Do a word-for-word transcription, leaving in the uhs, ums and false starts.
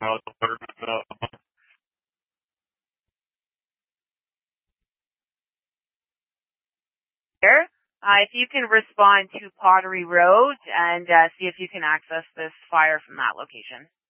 Here, uh, if you can respond to Pottery Road and uh, see if you can access this fire from that location.